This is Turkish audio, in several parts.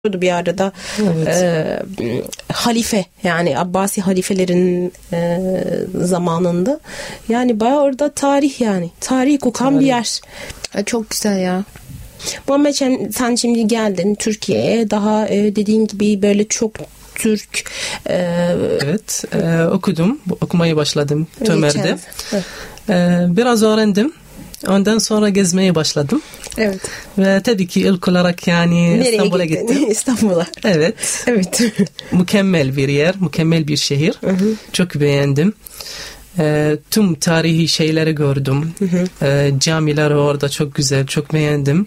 bir arada halife, yani Abbasi halifelerin zamanında, yani bayağı orada tarih, yani tarih kokan bir yer. Çok güzel ya. Muhammed, sen şimdi geldin Türkiye'ye, daha dediğin gibi böyle çok Türk evet, okumaya başladım Tömer'de. Biraz öğrendim. Ondan sonra gezmeye başladım. Evet. Ve tabii ki ilk olarak yani nereye İstanbul'a gittim. İstanbul'a. Evet. Evet. Mükemmel bir yer, mükemmel bir şehir. Hı hı. Çok beğendim. Tüm tarihi şeyleri gördüm. Hı hı. Camiler orada çok güzel, çok beğendim.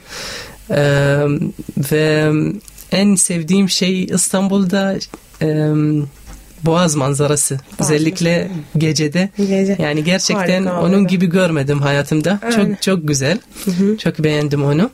Ve en sevdiğim şey İstanbul'da Boğaz manzarası. Özellikle gecede. Yani gerçekten harika, onun gibi görmedim hayatımda. Aynen. Çok güzel. Hı hı. Çok beğendim onu.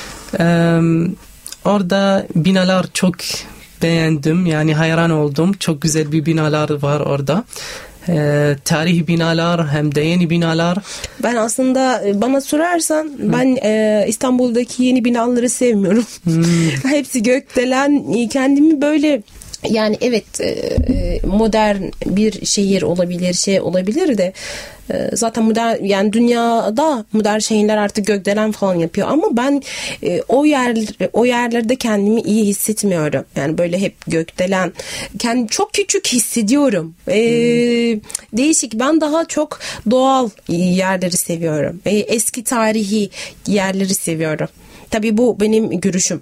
Orada binalar çok beğendim. Yani hayran oldum. Çok güzel bir binalar var orada. Tarihi binalar hem de yeni binalar. Ben aslında, bana sorarsan ben İstanbul'daki yeni binaları sevmiyorum. Hepsi gökdelen. Kendimi böyle, yani evet, modern bir şehir olabilir de zaten modern, yani dünyada modern şehirler artık gökdelen falan yapıyor, ama ben o yerlerde kendimi iyi hissetmiyorum. Yani böyle hep gökdelen, kendimi çok küçük hissediyorum. Değişik. Ben daha çok doğal yerleri seviyorum. Eski tarihi yerleri seviyorum. Tabii bu benim görüşüm.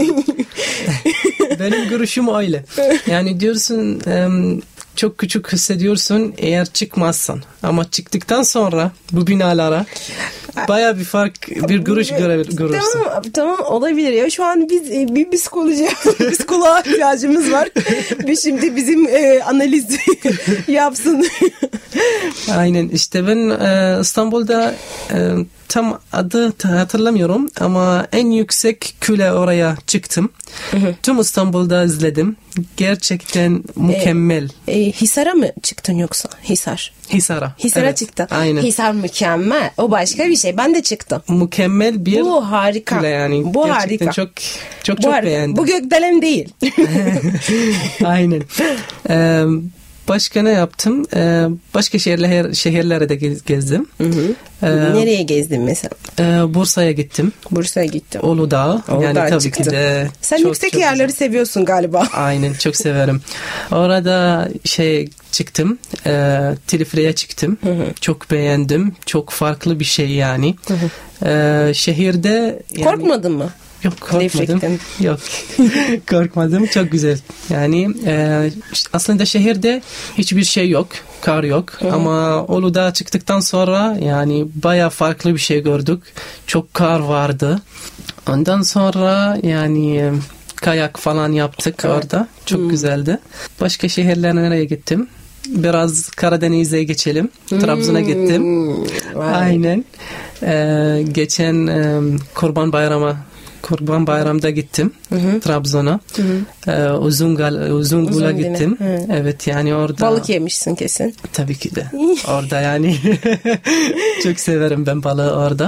Benim görüşüm öyle. Yani diyorsun çok küçük hissediyorsun eğer çıkmazsan. Ama çıktıktan sonra bu binalara baya bir fark, bir görüş görürsün. Tamam olabilir ya. Şu an biz bir psikoloğa ihtiyacımız var. Ve şimdi bizim analiz yapsın. Aynen. İşte ben İstanbul'da tam adı hatırlamıyorum ama en yüksek küle oraya çıktım. Tüm İstanbul'da izledim. Gerçekten mükemmel. Hisar'a mı çıktın yoksa? Hisar'a evet, çıktın. Aynen. Hisar mükemmel. O başka bir şey. Ben de çıktım. Mükemmel bir bu harika. Küle yani. Bu gerçekten harika. Çok beğendim. Bu gökdelen değil. Aynen. Başka ne yaptım? Başka şehirlere de gezdim. Nereye gezdin mesela? Bursa'ya gittim. Uludağ. Yani tabii çıktın. Ki de. Sen yüksek yerleri seviyorsun galiba. Aynen, çok severim. Orada çıktım. Tilifli'ye çıktım. Çok beğendim. Çok farklı bir şey yani. Şehirde. Yani, korkmadın mı? Yok, korkmadım. Yok. Korkmadım. Çok güzel. Yani aslında şehirde hiçbir şey yok. Kar yok. Ama Uludağ'a çıktıktan sonra yani bayağı farklı bir şey gördük. Çok kar vardı. Ondan sonra yani kayak falan yaptık orada. Çok güzeldi. Başka şehirlere nereye gittim? Biraz Karadeniz'e geçelim. Trabzon'a gittim. Aynen. Geçen Kurban Bayram'da gittim Trabzon'a. Uzungul'a gittim. Evet, yani orada balık yemişsin kesin. Tabii ki de. Orada yani çok severim ben balığı orada.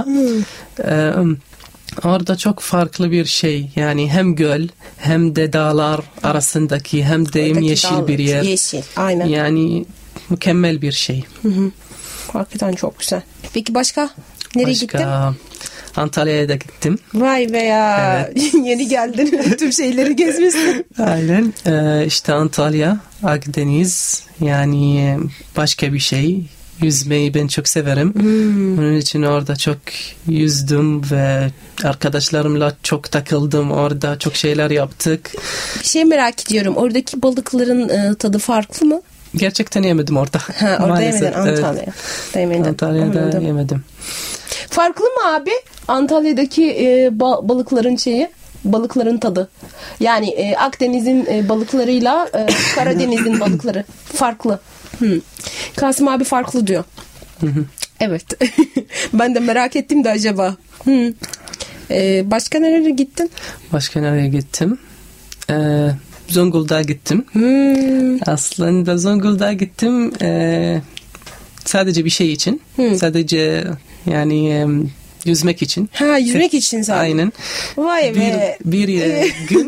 Orada çok farklı bir şey. Yani hem göl hem de dağlar arasındaki hem de yeşil bir yer. Yeşil, aynen. Yani mükemmel bir şey. Hakikaten çok güzel. Peki başka? Nereye gittin? Antalya'ya da gittim. Vay be ya. Evet. Yeni geldin. Tüm şeyleri gezmişsin. Aynen. İşte Antalya, Akdeniz, yani başka bir şey. Yüzmeyi ben çok severim. Onun için orada çok yüzdüm ve arkadaşlarımla çok takıldım. Orada çok şeyler yaptık. Bir şey merak ediyorum. Oradaki balıkların tadı farklı mı? Gerçekten yemedim orada. Orada maalesef. yemedin. Antalya'da yemedim. Farklı mı abi? Antalya'daki balıkların tadı. Yani Akdeniz'in balıklarıyla Karadeniz'in balıkları farklı. Kasım abi farklı diyor. Evet. Ben de merak ettim de acaba. Başka nereye gittin? Zonguldak'a gittim. Aslında Zonguldak'a gittim sadece bir şey için. Sadece yani yüzmek için. Yüzmek için zaten. Aynen. Vay be. Bir gün